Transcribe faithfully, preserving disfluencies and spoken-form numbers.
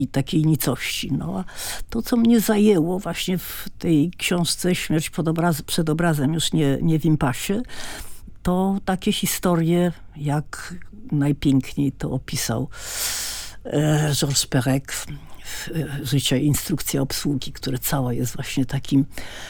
i takiej nicości. No, a to, co mnie zajęło właśnie w tej książce Śmierć pod obraz, przed obrazem, już nie, nie w impasie, to takie historie, jak najpiękniej to opisał e, Georges Perec, Życie i instrukcja obsługi, które całe jest właśnie takim